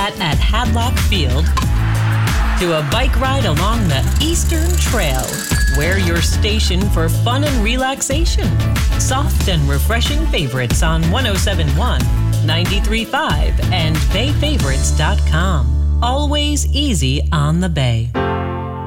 chat at Hadlock Field to a bike ride along the Eastern Trail. We're your station for fun and relaxation. Soft and refreshing favorites on 107.1, 93.5, and BayFavorites.com. Always easy on the Bay.